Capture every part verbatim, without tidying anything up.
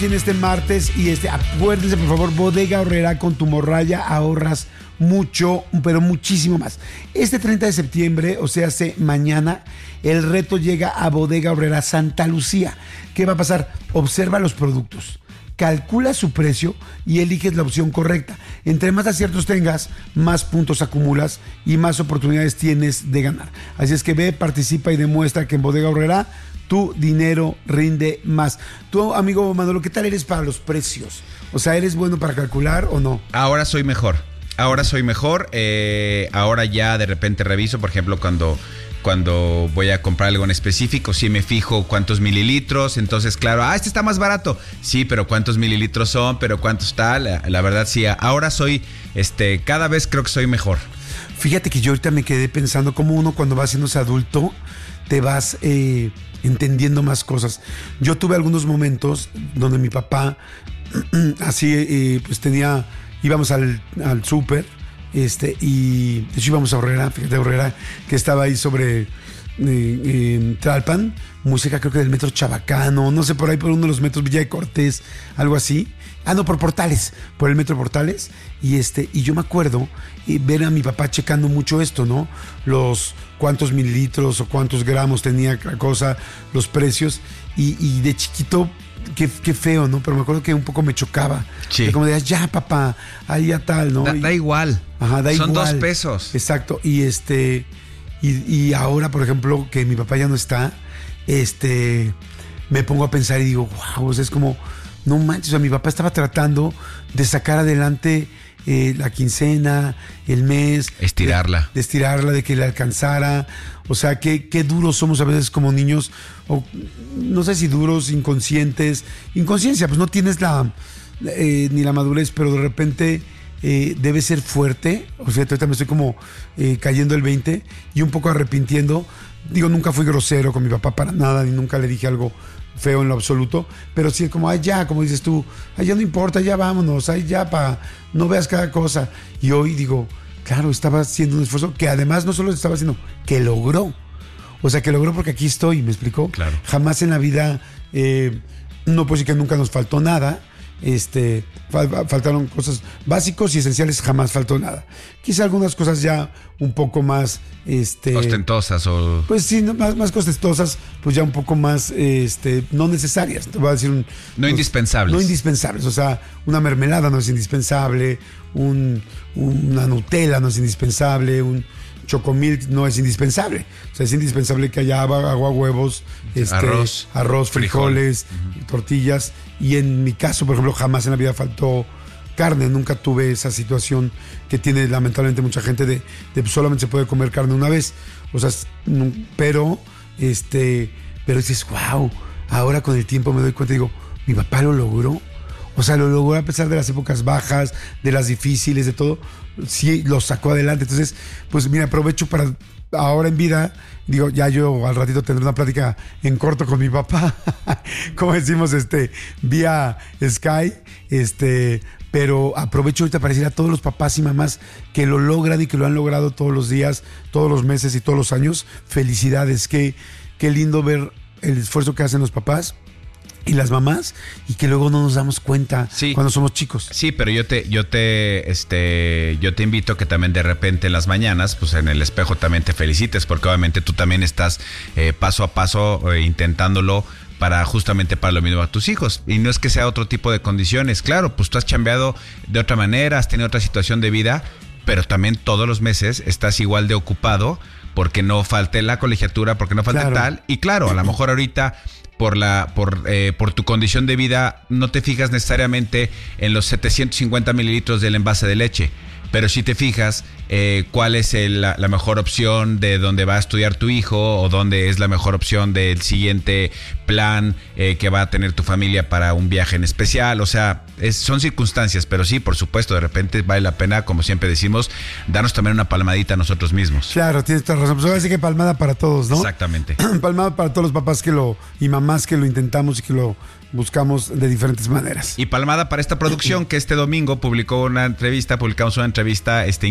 En este martes y este, acuérdense por favor, Bodega Aurrerá, con tu morralla ahorras mucho, pero muchísimo más. Este treinta de septiembre, o sea, hace mañana, el reto llega a Bodega Aurrerá Santa Lucía. ¿Qué va a pasar? Observa los productos, calcula su precio y eliges la opción correcta. Entre más aciertos tengas, más puntos acumulas y más oportunidades tienes de ganar. Así es que ve, participa y demuestra que en Bodega Aurrerá tu dinero rinde más. Tú, amigo Manolo, ¿qué tal eres para los precios? O sea, ¿eres bueno para calcular o no? Ahora soy mejor. Ahora soy mejor. Eh, ahora ya de repente reviso, por ejemplo, cuando, cuando voy a comprar algo en específico, sí me fijo cuántos mililitros. Entonces, claro, ah, este está más barato. Sí, pero cuántos mililitros son, pero cuánto está. La, la verdad, sí. Ahora soy, este, cada vez creo que soy mejor. Fíjate que yo ahorita me quedé pensando cómo uno cuando va haciéndose adulto te vas eh, entendiendo más cosas. Yo tuve algunos momentos donde mi papá así eh, pues tenía, íbamos al, al súper este, y de hecho íbamos a Aurrerá, fíjate, Aurrerá, que estaba ahí sobre eh, eh, Tlalpan, música creo que del metro Chabacano, no sé, por ahí por uno de los metros Villa de Cortés, algo así. Ah, no, por Portales, por el metro Portales. Y este, y yo me acuerdo y ver a mi papá checando mucho esto, ¿no? Los cuántos mililitros o cuántos gramos tenía la cosa, los precios. Y, y de chiquito, qué, qué feo, ¿no? Pero me acuerdo que un poco me chocaba. Sí. Que como decías, ya, papá, ahí ya tal, ¿no? Da, da igual. Ajá, da Son igual. dos pesos. Exacto. Y este, y, y ahora, por ejemplo, que mi papá ya no está, este, me pongo a pensar y digo, wow, o sea, es como, no manches, o sea, mi papá estaba tratando de sacar adelante eh, la quincena, el mes. Estirarla. De, de estirarla, de que le alcanzara. O sea, qué, qué duros somos a veces como niños. O no sé si duros, inconscientes. Inconsciencia, pues no tienes la eh, ni la madurez, pero de repente eh, debe ser fuerte. O sea, ahorita me estoy como eh, cayendo el veinte y un poco arrepintiendo. Digo, nunca fui grosero con mi papá para nada, ni nunca le dije algo feo en lo absoluto, pero sí como, ay ya, como dices tú, ay ya no importa, ya vámonos, ay ya, pa, no veas cada cosa. Y hoy digo, claro, estaba haciendo un esfuerzo que además no solo estaba haciendo, que logró. O sea, que logró porque aquí estoy, ¿me explicó? Claro. Jamás en la vida, eh, no puedo decir que nunca nos faltó nada. Este, fal- faltaron cosas básicos y esenciales, jamás faltó nada. Quizá algunas cosas ya un poco más este, ostentosas o pues sí, no, más, más costosas, pues ya un poco más este, no necesarias. Te voy a decir un, no los, indispensables. No indispensables. O sea, una mermelada no es indispensable, un, una Nutella no es indispensable, un Chocomilk no es indispensable. O sea, es indispensable que haya agua, agua huevos, este, arroz, arroz, frijoles, frijol. tortillas. Y en mi caso, por ejemplo, jamás en la vida faltó carne. Nunca tuve esa situación que tiene lamentablemente mucha gente de, de solamente se puede comer carne una vez. O sea, no, pero, este, pero dices, wow, ahora con el tiempo me doy cuenta y digo, mi papá lo logró. O sea, lo logró a pesar de las épocas bajas, de las difíciles, de todo. Sí, lo sacó adelante. Entonces, pues mira, aprovecho para ahora en vida, digo, ya yo al ratito tendré una plática en corto con mi papá, como decimos, este, vía Sky, este, pero aprovecho ahorita para decir a todos los papás y mamás que lo logran y que lo han logrado todos los días, todos los meses y todos los años, felicidades, qué, qué lindo ver el esfuerzo que hacen los papás y las mamás, y que luego no nos damos cuenta sí. cuando somos chicos. Sí, pero yo te, yo te, este, yo te invito que también de repente en las mañanas, pues en el espejo también te felicites, porque obviamente tú también estás eh, paso a paso eh, intentándolo para justamente para lo mismo a tus hijos. Y no es que sea otro tipo de condiciones. Claro, pues tú has chambeado de otra manera, has tenido otra situación de vida, pero también todos los meses estás igual de ocupado porque no falte la colegiatura, porque no falte claro. tal. Y claro, a lo mejor ahorita por la por eh, por tu condición de vida no te fijas necesariamente en los setecientos cincuenta mililitros del envase de leche, pero sí te fijas eh, cuál es el, la, la mejor opción de dónde va a estudiar tu hijo o dónde es la mejor opción del siguiente plan eh, que va a tener tu familia para un viaje en especial. O sea, es, son circunstancias, pero sí, por supuesto, de repente vale la pena, como siempre decimos, darnos también una palmadita a nosotros mismos. Claro, tienes toda razón. Pues ahora sí que palmada para todos, ¿no? Exactamente. Palmada para todos los papás que lo y mamás que lo intentamos y que lo buscamos de diferentes maneras. Y palmada para esta producción que este domingo publicó una entrevista, publicamos una entrevista este, increíble en el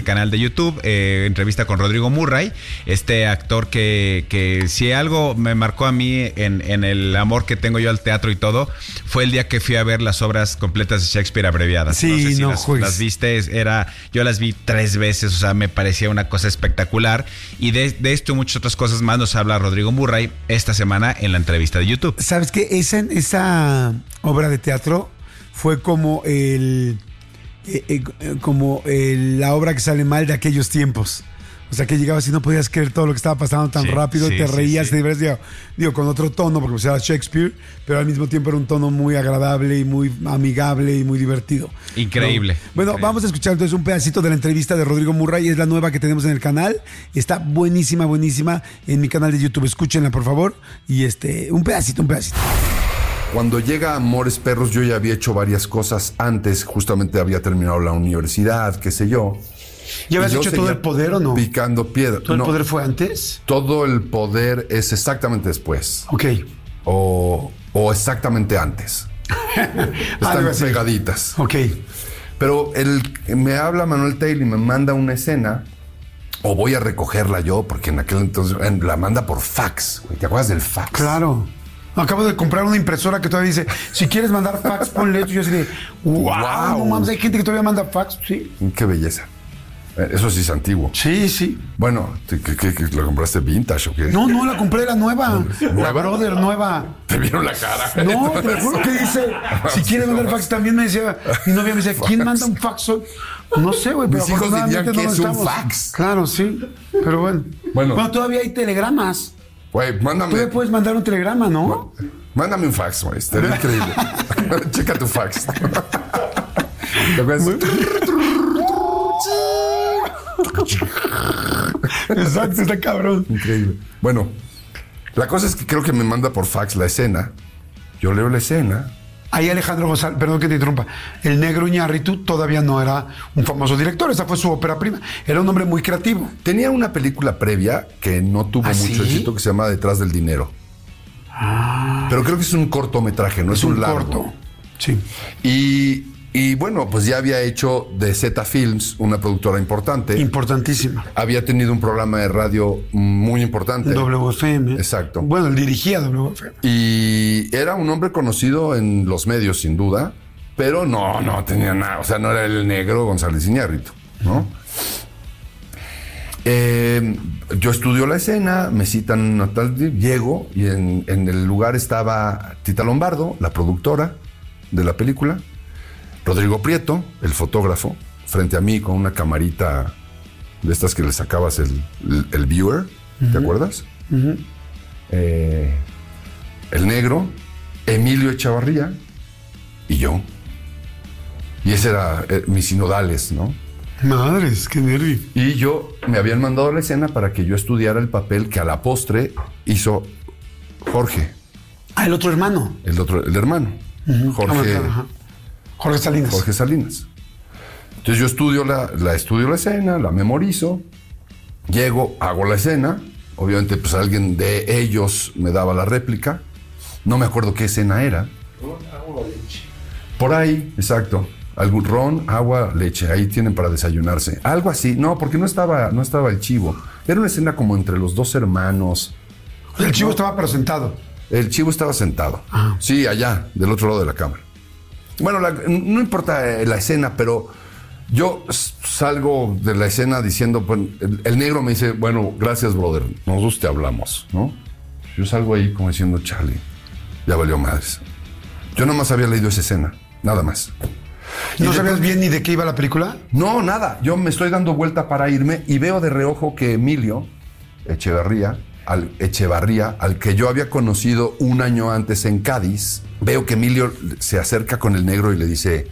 el canal de YouTube, eh, entrevista con Rodrigo Murray, este actor que, que si algo me marcó a mí en, en el amor que tengo yo al teatro y todo, fue el día que fui a ver las obras completas de Shakespeare abreviadas. Sí, no sé si no, las, pues. las viste, era, yo las vi tres veces, o sea, me parecía una cosa espectacular. Y de, de esto y muchas otras cosas más nos habla Rodrigo Murray esta semana en la entrevista de YouTube. ¿Sabes qué? Esa, esa obra de teatro fue como el eh, eh, como el, la obra que sale mal de aquellos tiempos. O sea, que llegabas y no podías creer todo lo que estaba pasando tan sí, rápido, sí, te sí, reías, sí. te divertías, digo, digo, con otro tono, porque pues era Shakespeare, pero al mismo tiempo era un tono muy agradable y muy amigable y muy divertido. Increíble. ¿No? Bueno, increíble. Vamos a escuchar entonces un pedacito de la entrevista de Rodrigo Murray, es la nueva que tenemos en el canal, está buenísima, buenísima en mi canal de YouTube, escúchenla por favor, y este, un pedacito, un pedacito. Cuando llega Amores Perros, yo ya había hecho varias cosas antes, justamente había terminado la universidad, qué sé yo. ¿Ya habías Y yo hecho todo seguía el poder o no? Picando piedra. ¿Todo el No, poder fue antes? todo el poder es exactamente después. Ok. O, o exactamente antes. Algo Están así. pegaditas. Ok. Pero el, me habla Manuel Taylor y me manda una escena, o voy a recogerla yo, porque en aquel entonces en- la manda por fax. güey. ¿Te acuerdas del fax? Claro. Acabo de comprar una impresora que todavía dice, si quieres mandar fax, ponle esto. Y yo así de, wow, Wow. no mames, hay gente que todavía manda fax. Sí, Qué belleza. Eh, Eso sí es antiguo. sí, sí. Bueno, ¿qué, qué, qué, qué, ¿lo compraste vintage o qué? No, no, la compré, la nueva. La ¿Nueva? Brother, nueva. Te vieron la cara. No, te lo juro que dice, si quieres mandar fax, también me decía, mi novia me decía, ¿quién manda un fax hoy? No sé, güey, pero Mis hijos dirían afortunadamente que no es un estamos. fax. Claro, sí, pero bueno. Bueno. Bueno, todavía hay telegramas. Güey, mándame. Todavía puedes mandar un telegrama, ¿no? Mándame un fax, güey. Estaría increíble. Checa tu fax. ¿Te acuerdas? Exacto, está cabrón. Increíble. Bueno, la cosa es que creo que me manda por fax la escena. Yo leo la escena. Ahí Alejandro González, perdón que te interrumpa, el negro Iñárritu todavía no era un famoso director, esa fue su ópera prima, era un hombre muy creativo. Tenía una película previa que no tuvo ¿Ah, mucho sí? éxito que se llama Detrás del Dinero. Pero creo que es un cortometraje, no es, Es un, un largo. corto. Sí. Y, y bueno, pues ya había hecho de Z Films una productora importante. Importantísima. había tenido un programa de radio muy importante. W F M. Exacto. Bueno, él dirigía W F M. Y era un hombre conocido en los medios, sin duda, pero no, no tenía nada. O sea, no era el negro González Iñárritu, ¿no? Eh, yo estudio la escena, me citan a tal día, llego y en, en el lugar estaba Tita Lombardo, la productora de la película, Rodrigo Prieto, el fotógrafo, frente a mí con una camarita de estas que le sacabas el, el, el viewer, ¿te uh-huh. acuerdas? Uh-huh. Eh, el negro, Emilio Echavarría y yo. Y ese era eh, mis sinodales, ¿no? Madres, qué nervio. Y yo, me habían mandado la escena para que yo estudiara el papel que a la postre hizo Jorge. Ah, el otro hermano. El otro, el hermano. Uh-huh. Jorge, Ajá. Jorge Salinas. Jorge Salinas. Entonces yo estudio la, la estudio la escena, la memorizo, llego, hago la escena. Obviamente, pues alguien de ellos me daba la réplica. No me acuerdo qué escena era. Agua, leche. Por ahí, exacto. Algún ron, agua, leche. Ahí tienen para desayunarse. Algo así. No, porque no estaba, no estaba el chivo. Era una escena como entre los dos hermanos. El chivo no. estaba pero sentado. El chivo estaba sentado. Ah. Sí, allá, del otro lado de la cámara. Bueno, la, no importa la escena, pero yo salgo de la escena diciendo, pues, el, el negro me dice, bueno, gracias, brother. Nosotros te hablamos, ¿no? Yo salgo ahí como diciendo, Charlie, ya valió madres. Yo nomás había leído esa escena, nada más. ¿No y sabías bien ni de qué iba la película? No, nada. Yo me estoy dando vuelta para irme y veo de reojo que Emilio Echevarría, al Echevarría, al que yo había conocido un año antes en Cádiz, veo que Emilio se acerca con el negro y le dice...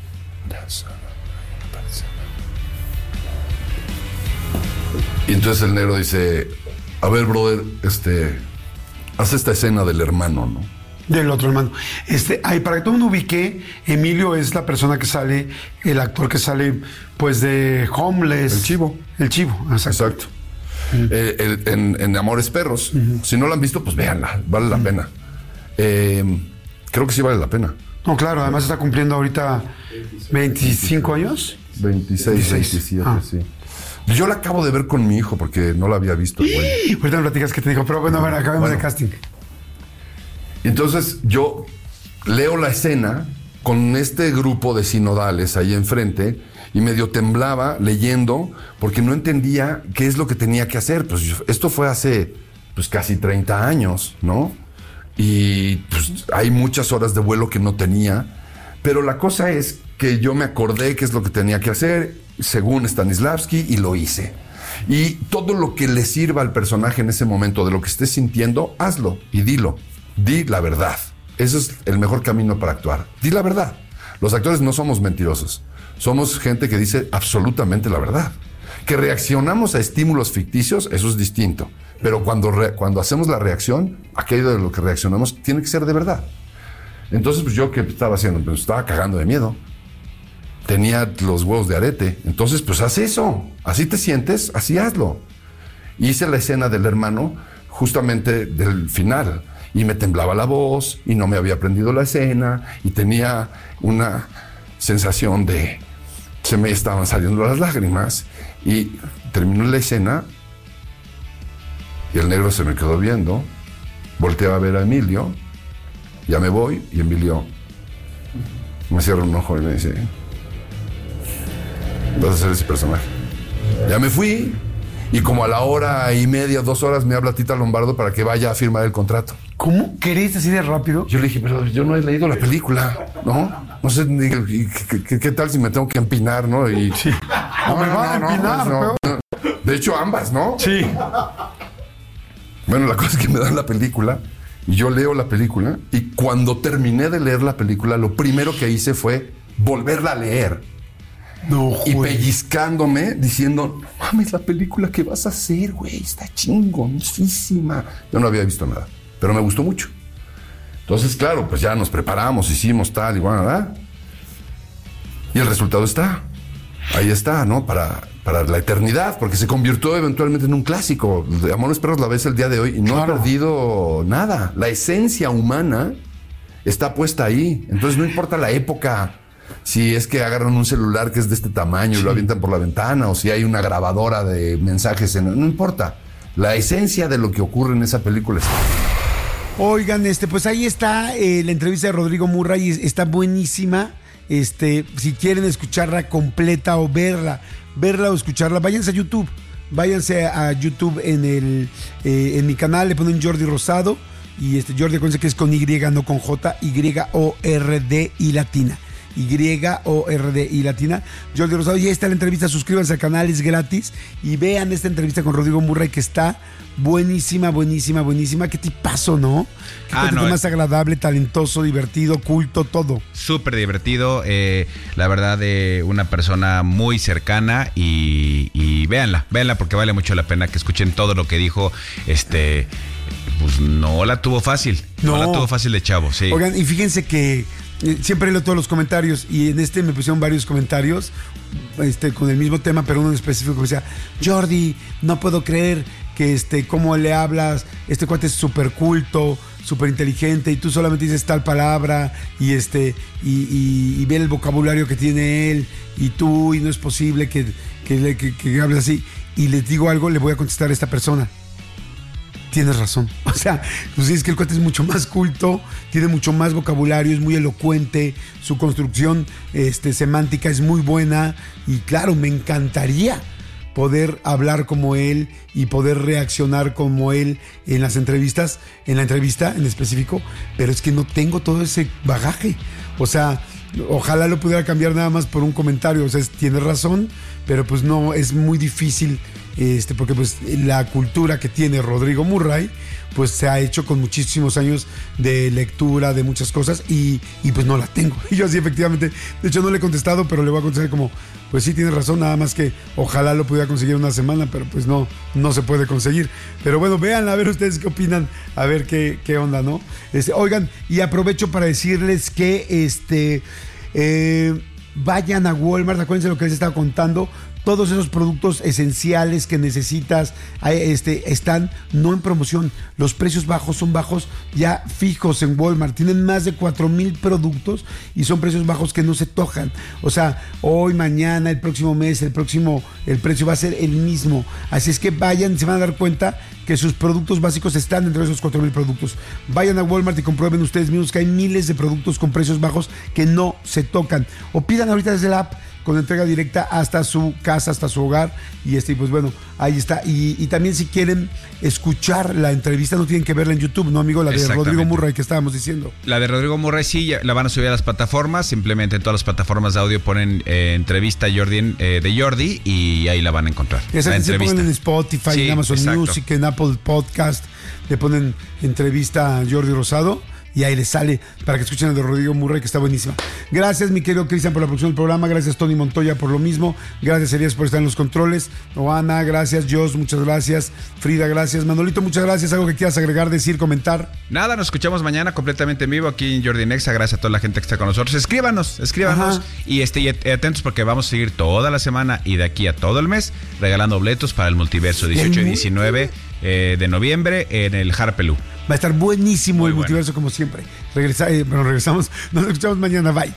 Y entonces el negro dice, a ver, brother, este, haz esta escena del hermano, ¿no? Del otro hermano. Este, ay, para que todo el mundo ubique, Emilio es la persona que sale, el actor que sale, pues, de Homeless. El chivo. El chivo, exacto. Exacto. Uh-huh. Eh, el, en, en Amores Perros. Uh-huh. Si no la han visto, pues véanla, vale la uh-huh. pena. Eh, creo que sí vale la pena. No, claro, además está cumpliendo ahorita veinticinco años. veintiséis, veintisiete, ah. sí. Yo la acabo de ver con mi hijo porque no la había visto. Y ahorita me platicas que te dijo, pero bueno, a ver, acabemos Bueno. de casting. Entonces yo leo la escena con este grupo de sinodales ahí enfrente y medio temblaba leyendo porque no entendía qué es lo que tenía que hacer. Pues yo- esto fue hace pues casi treinta años, ¿no? Y pues hay muchas horas de vuelo que no tenía. Pero la cosa es que yo me acordé qué es lo que tenía que hacer según Stanislavski y lo hice. Y todo lo que le sirva al personaje en ese momento de lo que estés sintiendo, hazlo y dilo. Di la verdad. Ese es el mejor camino para actuar. Di la verdad. Los actores no somos mentirosos. Somos gente que dice absolutamente la verdad. Que reaccionamos a estímulos ficticios, eso es distinto. Pero cuando, re- cuando hacemos la reacción, aquello de lo que reaccionamos tiene que ser de verdad. Entonces, pues yo, ¿qué estaba haciendo? Pues estaba cagando de miedo. Tenía los huevos de arete. Entonces, pues haz eso. Así te sientes, así hazlo. Hice la escena del hermano justamente del final. Y me temblaba la voz y no me había aprendido la escena y tenía una sensación de... Se me estaban saliendo las lágrimas y terminó la escena y el negro se me quedó viendo. Volteé a ver a Emilio. Ya me voy y Emilio me cierra un ojo y me dice: vas a ser ese personaje. Ya me fui y como a la hora y media, dos horas me habla Tita Lombardo para que vaya a firmar el contrato. ¿Cómo querés así de rápido? Yo le dije, pero yo no he leído la película, ¿no? No sé, ni- y ¿qué, qué, qué tal si me tengo que empinar, no? Y, sí. No me va a empinar, no. De hecho, ambas, ¿no? Sí. Bueno, la cosa es que me dan la película y yo leo la película y cuando terminé de leer la película, lo primero que hice fue volverla a leer. No, Y güey. pellizcándome, diciendo, no mames, la película que vas a hacer, güey, está chingoncísima. Yo no había visto nada, pero me gustó mucho. Entonces, claro, pues ya nos preparamos, hicimos tal y bueno, ¿verdad? Y el resultado está. Ahí está, ¿no? Para, para la eternidad, porque se convirtió eventualmente en un clásico. De Amores Perros la ves el día de hoy y no Claro. ha perdido nada. La esencia humana está puesta ahí. Entonces no importa la época, si es que agarran un celular que es de este tamaño y lo avientan por la ventana, o si hay una grabadora de mensajes, en, no importa. La esencia de lo que ocurre en esa película está. Oigan, este, pues ahí está eh, la entrevista de Rodrigo Murray, está buenísima. Este, si quieren escucharla completa o verla, verla o escucharla, váyanse a YouTube. Váyanse a YouTube en el eh, en mi canal, le ponen Jordi Rosado. Y este Jordi, acuérdense que es con Y, no con J, Y O R D I latina. Y O R D I latina. Jordi Rosado, y ahí está la entrevista. Suscríbanse al canal, es gratis. Y vean esta entrevista con Rodrigo Murray, que está buenísima, buenísima, buenísima. Qué tipazo, ¿no? Qué Ah, cuate no, más agradable, talentoso, divertido, culto, todo. Súper divertido, eh, la verdad, de una persona muy cercana y, y véanla, véanla porque vale mucho la pena que escuchen todo lo que dijo. Este, pues no la tuvo fácil, no, No. la tuvo fácil de chavo, sí. Oigan, y fíjense que eh, siempre leo todos los comentarios y en este me pusieron varios comentarios este, con el mismo tema, pero uno en específico que decía: Jordi, no puedo creer que este, cómo le hablas, este cuate es súper culto, súper inteligente y tú solamente dices tal palabra y este y, y, y ver el vocabulario que tiene él y tú, y no es posible que, que, le- que, que hables así. Y les digo algo, le voy a contestar a esta persona: tienes razón. O sea, pues sí, es que el cuate es mucho más culto, tiene mucho más vocabulario, es muy elocuente, su construcción este, semántica es muy buena y claro, me encantaría poder hablar como él y poder reaccionar como él en las entrevistas, en la entrevista en específico, pero es que no tengo todo ese bagaje. O sea, ojalá lo pudiera cambiar nada más por un comentario. O sea, es- tiene razón, pero pues no, es muy difícil, este, porque pues la cultura que tiene Rodrigo Murray, pues se ha hecho con muchísimos años de lectura, de muchas cosas, y, y pues no la tengo. Y yo sí, efectivamente, de hecho no le he contestado, pero le voy a contestar como, pues sí, tienes razón, nada más que ojalá lo pudiera conseguir una semana, pero pues no, no se puede conseguir. Pero bueno, vean, a ver ustedes qué opinan, a ver qué, qué onda, ¿no? Este, oigan, y aprovecho para decirles que este... Eh, vayan a Walmart, acuérdense lo que les estaba contando. todos esos productos esenciales que necesitas este, están no en promoción. Los precios bajos son bajos ya fijos en Walmart. Tienen más de cuatro mil productos y son precios bajos que no se tocan. O sea, hoy, mañana, el próximo mes, el próximo, el precio va a ser el mismo. Así es que vayan, se van a dar cuenta que sus productos básicos están dentro de esos cuatro mil productos. Vayan a Walmart y comprueben ustedes mismos que hay miles de productos con precios bajos que no se tocan. O pidan ahorita desde la app con entrega directa hasta su casa, hasta su hogar. Y este, pues bueno, ahí está. Y, y también si quieren escuchar la entrevista, no tienen que verla en YouTube, ¿no, amigo? La de Rodrigo Murray que estábamos diciendo. La de Rodrigo Murray sí, la van a subir a las plataformas. Simplemente en todas las plataformas de audio ponen eh, entrevista Jordi, eh, de Jordi y ahí la van a encontrar. Esa que se ponen en Spotify, sí, en Amazon exacto. Music, en Apple Podcast, le ponen entrevista a Jordi Rosado. Y ahí les sale para que escuchen el de Rodrigo Murray, que está buenísima. Gracias, mi querido Cristian, por la producción del programa. Gracias, Tony Montoya, por lo mismo. Gracias, Elías, por estar en los controles. Oana, gracias. Jos, muchas gracias. Frida, gracias. Manolito, muchas gracias. ¿Algo que quieras agregar, decir, comentar? Nada, nos escuchamos mañana completamente en vivo aquí en Jordi Nexa. Gracias a toda la gente que está con nosotros. Escríbanos, escríbanos. Ajá. Y este, y atentos porque vamos a seguir toda la semana y de aquí a todo el mes regalando boletos para el Multiverso dieciocho y diecinueve eh, de noviembre en el Harpelú. Va a estar buenísimo Muy el bueno. Multiverso como siempre. Regresa, eh, bueno, regresamos. Nos escuchamos mañana. Bye.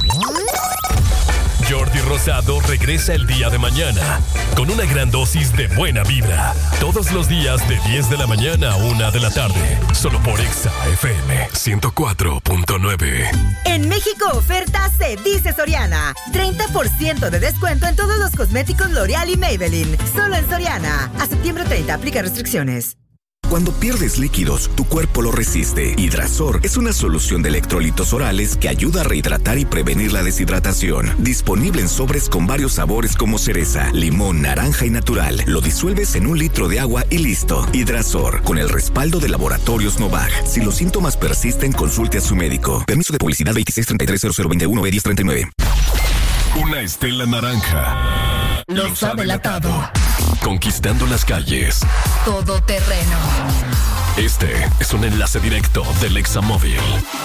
Jordi Rosado regresa el día de mañana con una gran dosis de buena vibra. Todos los días de diez de la mañana a una de la tarde. Solo por Exa F M ciento cuatro punto nueve. En México oferta se dice Soriana. treinta por ciento de descuento en todos los cosméticos L'Oreal y Maybelline. Solo en Soriana. A septiembre treinta. Aplica restricciones. Cuando pierdes líquidos, tu cuerpo lo resiste. Hidrasor es una solución de electrolitos orales que ayuda a rehidratar y prevenir la deshidratación. Disponible en sobres con varios sabores como cereza, limón, naranja y natural. Lo disuelves en un litro de agua y listo. Hidrasor, con el respaldo de Laboratorios Novag. Si los síntomas persisten, consulte a su médico. Permiso de publicidad veintiséis treinta y tres cero cero veintiuno B diez treinta y nueve. Una estela naranja los ha delatado. Conquistando las calles. Todoterreno. Este es un enlace directo del Examóvil.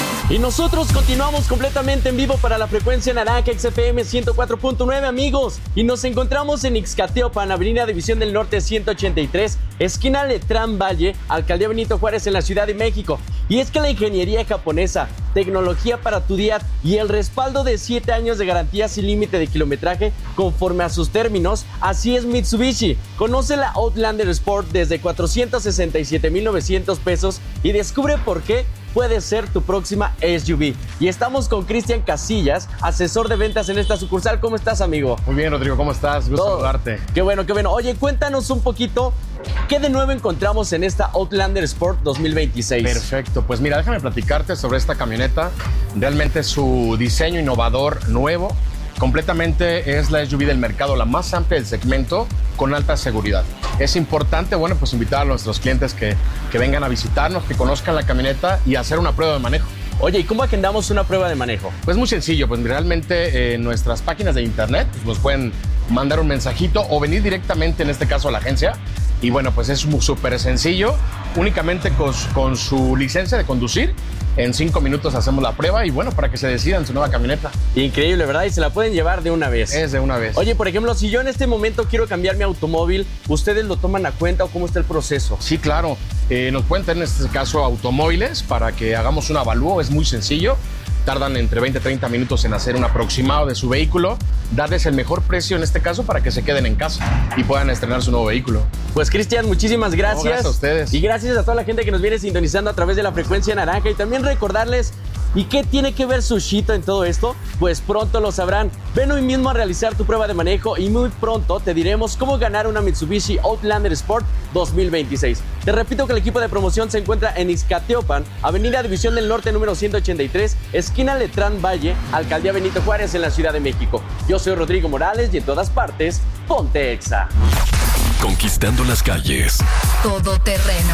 Y nosotros continuamos completamente en vivo para la frecuencia naranja X F M ciento cuatro punto nueve, amigos. Y nos encontramos en Ixcateopan, Avenida División del Norte ciento ochenta y tres, esquina Letrán Valle, Alcaldía Benito Juárez en la Ciudad de México. Y es que la ingeniería japonesa, tecnología para tu día y el respaldo de siete años de garantía sin límite de kilometraje conforme a sus términos, así es Mitsubishi. Conoce la Outlander Sport desde cuatrocientos sesenta y siete mil novecientos pesos y descubre por qué puede ser tu próxima S U V. Y estamos con Cristian Casillas, asesor de ventas en esta sucursal. ¿Cómo estás, amigo? Muy bien, Rodrigo, ¿cómo estás? Gusto saludarte. Qué bueno, qué bueno. Oye, cuéntanos un poquito, ¿qué de nuevo encontramos en esta Outlander Sport dos mil veintiséis? Perfecto, pues mira, déjame platicarte sobre esta camioneta. Realmente su diseño innovador, nuevo, completamente es la S U V del mercado, la más amplia del segmento, con alta seguridad. Es importante, bueno, pues invitar a nuestros clientes que, que vengan a visitarnos, que conozcan la camioneta y hacer una prueba de manejo. Oye, ¿y cómo agendamos una prueba de manejo? Pues muy sencillo, pues realmente en eh, nuestras páginas de internet pues nos pueden mandar un mensajito o venir directamente, en este caso, a la agencia. Y bueno, pues es súper sencillo, únicamente con, con su licencia de conducir. En cinco minutos hacemos la prueba y bueno, para que se decidan su nueva camioneta. Increíble, ¿verdad? Y se la pueden llevar de una vez. Es de una vez. Oye, por ejemplo, si yo en este momento quiero cambiar mi automóvil, ¿ustedes lo toman a cuenta o cómo está el proceso? Sí, claro. Eh, nos pueden tener en este caso automóviles para que hagamos un avalúo. Es muy sencillo. Tardan entre veinte a treinta minutos en hacer un aproximado de su vehículo, darles el mejor precio en este caso para que se queden en casa y puedan estrenar su nuevo vehículo. Pues Cristian, muchísimas gracias. No, gracias a ustedes. Y gracias a toda la gente que nos viene sintonizando a través de la frecuencia naranja. Y también recordarles, ¿y qué tiene que ver Sushito en todo esto? Pues pronto lo sabrán. Ven hoy mismo a realizar tu prueba de manejo y muy pronto te diremos cómo ganar una Mitsubishi Outlander Sport dos mil veintiséis. Te repito que el equipo de promoción se encuentra en Ixcateopan, Avenida División del Norte número ciento ochenta y tres, esquina Letrán Valle, Alcaldía Benito Juárez en la Ciudad de México. Yo soy Rodrigo Morales y en todas partes, ponte Exa. Conquistando las calles. Todoterreno.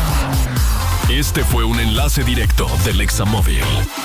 Este fue un enlace directo del Examóvil.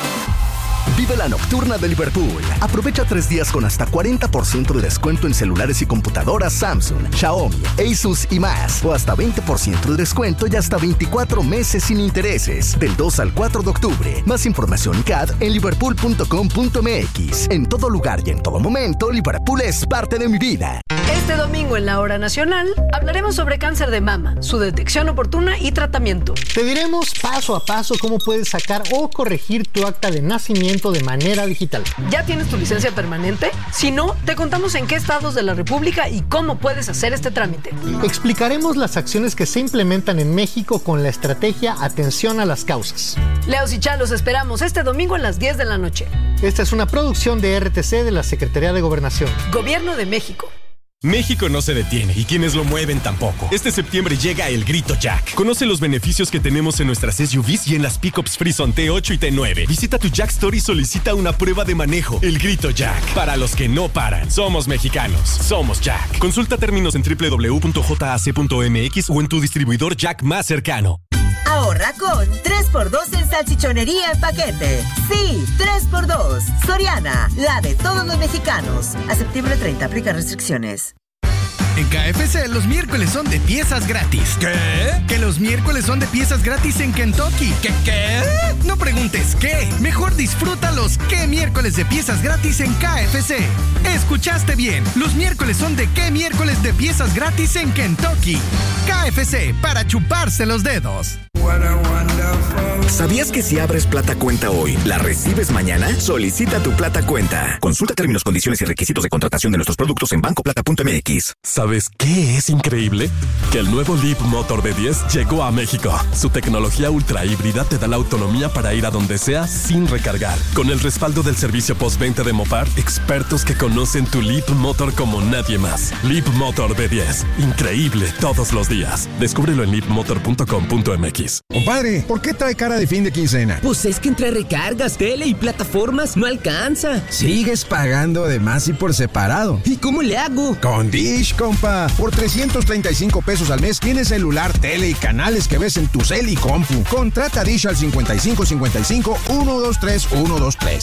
Vive la nocturna de Liverpool. Aprovecha tres días con hasta cuarenta por ciento de descuento en celulares y computadoras Samsung, Xiaomi, Asus y más. O hasta veinte por ciento de descuento y hasta veinticuatro meses sin intereses. Del dos al cuatro de octubre. Más información C A D en liverpool punto com punto m x. En todo lugar y en todo momento, Liverpool es parte de mi vida. Este Este domingo en la Hora Nacional hablaremos sobre cáncer de mama, su detección oportuna y tratamiento. Te diremos paso a paso cómo puedes sacar o corregir tu acta de nacimiento de manera digital. ¿Ya tienes tu licencia permanente? Si no, te contamos en qué estados de la República y cómo puedes hacer este trámite. Explicaremos las acciones que se implementan en México con la estrategia Atención a las Causas. Leos y Chá, los esperamos este domingo a las diez de la noche. Esta es una producción de R T C de la Secretaría de Gobernación. Gobierno de México. México no se detiene y quienes lo mueven tampoco. Este septiembre llega el Grito Jack. Conoce los beneficios que tenemos en nuestras S U Vs y en las pickups Frison T ocho y T nueve. Visita tu Jack Store y solicita una prueba de manejo. El Grito Jack. Para los que no paran. Somos mexicanos. Somos Jack. Consulta términos en doble u doble u doble u punto jac punto m x o en tu distribuidor Jack más cercano. Ahorra con tres por dos en salchichonería en paquete. Sí, tres por dos. Soriana, la de todos los mexicanos. A septiembre treinta, aplica restricciones. En K F C los miércoles son de piezas gratis. ¿Qué? Que los miércoles son de piezas gratis en Kentucky. ¿Qué qué? No preguntes qué. Mejor disfruta los qué miércoles de piezas gratis en K F C. Escuchaste bien. Los miércoles son de qué miércoles de piezas gratis en Kentucky. K F C, para chuparse los dedos. ¿Sabías que si abres Plata Cuenta hoy, la recibes mañana? Solicita tu Plata Cuenta. Consulta términos, condiciones y requisitos de contratación de nuestros productos en banco plata punto m x. ¿Sabes qué es increíble? Que el nuevo Leap Motor B diez llegó a México. Su tecnología ultra híbrida te da la autonomía para ir a donde sea sin recargar. Con el respaldo del servicio postventa de Mopar, expertos que conocen tu Leap Motor como nadie más. Leap Motor B diez. Increíble todos los días. Descúbrelo en leap motor punto com punto m x. Compadre, ¿por qué trae cara de fin de quincena? Pues es que entre recargas, tele y plataformas no alcanza. Sigues pagando de más y por separado. ¿Y cómo le hago? Con Dish, compa. Por trescientos treinta y cinco pesos al mes tienes celular, tele y canales que ves en tu cel y compu. Contrata Dish al cincuenta y cinco cincuenta y cinco, ciento veintitrés, ciento veintitrés.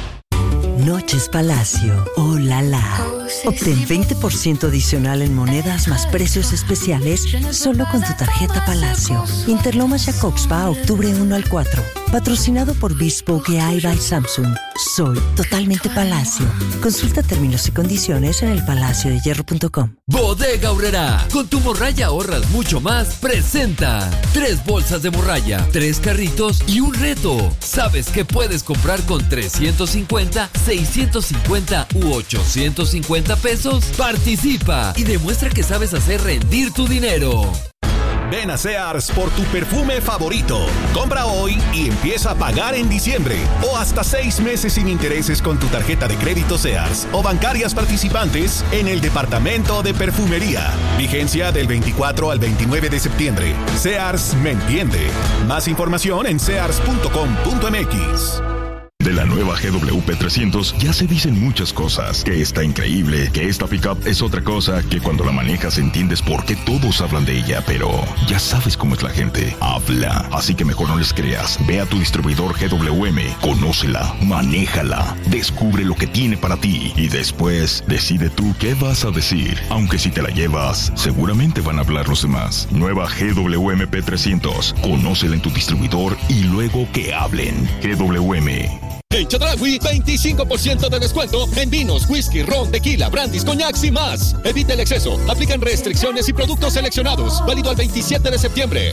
Noches Palacio. Oh, la la. Obtén veinte por ciento adicional en monedas más precios especiales solo con tu tarjeta Palacio. Interlomas Jacobspa, octubre uno al cuatro. Patrocinado por Bespoke A I by Samsung. Soy totalmente Palacio. Consulta términos y condiciones en el palacio de hierro punto com. Bodega Aurrerá, con tu morralla ahorras mucho más, presenta tres bolsas de morralla, tres carritos y un reto. ¿Sabes qué puedes comprar con trescientos cincuenta, seiscientos cincuenta u ochocientos cincuenta pesos? Participa y demuestra que sabes hacer rendir tu dinero. Ven a Sears por tu perfume favorito. Compra hoy y empieza a pagar en diciembre. O hasta seis meses sin intereses con tu tarjeta de crédito Sears o bancarias participantes en el departamento de perfumería. Vigencia del veinticuatro al veintinueve de septiembre. Sears me entiende. Más información en sears punto com punto m x. De la nueva G W P trescientos ya se dicen muchas cosas, que está increíble, que esta pickup es otra cosa, que cuando la manejas entiendes por qué todos hablan de ella, pero ya sabes cómo es la gente, habla, así que mejor no les creas, ve a tu distribuidor G W M, conócela, manéjala, descubre lo que tiene para ti y después decide tú qué vas a decir, aunque si te la llevas, seguramente van a hablar los demás. Nueva G W M P trescientos, conócela en tu distribuidor y luego que hablen. G W M. En Chedraui, veinticinco por ciento de descuento en vinos, whisky, ron, tequila, brandis, coñacs y más. Evita el exceso. Aplican restricciones y productos seleccionados. Válido al veintisiete de septiembre.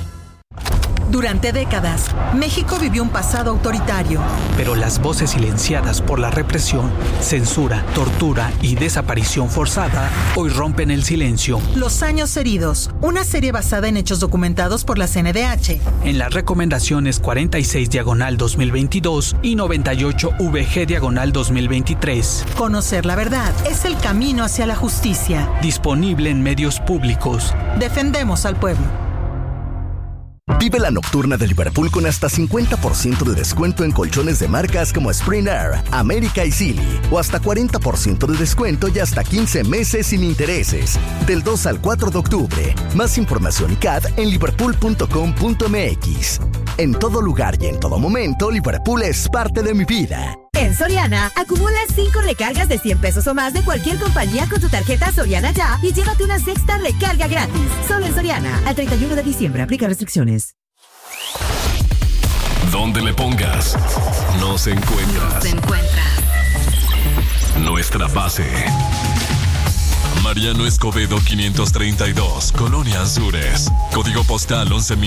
Durante décadas, México vivió un pasado autoritario. Pero las voces silenciadas por la represión, censura, tortura y desaparición forzada hoy rompen el silencio. Los años heridos, una serie basada en hechos documentados por la C N D H. En las recomendaciones cuarenta y seis diagonal dos mil veintidós y noventa y ocho V G diagonal dos mil veintitrés. Conocer la verdad es el camino hacia la justicia. Disponible en medios públicos. Defendemos al pueblo. Vive la nocturna de Liverpool con hasta cincuenta por ciento de descuento en colchones de marcas como Spring Air, América y Silly, o hasta cuarenta por ciento de descuento y hasta quince meses sin intereses. Del dos al cuatro de octubre. Más información y C A D en liverpool punto com punto m x. En todo lugar y en todo momento, Liverpool es parte de mi vida. En Soriana, acumula cinco recargas de cien pesos o más de cualquier compañía con tu tarjeta Soriana Ya y llévate una sexta recarga gratis. Solo en Soriana. Al treinta y uno de diciembre. Aplica restricciones. Donde le pongas, nos encuentras. Nos encuentras. Nuestra base. Mariano Escobedo quinientos treinta y dos, Colonia Anzures. Código postal once mil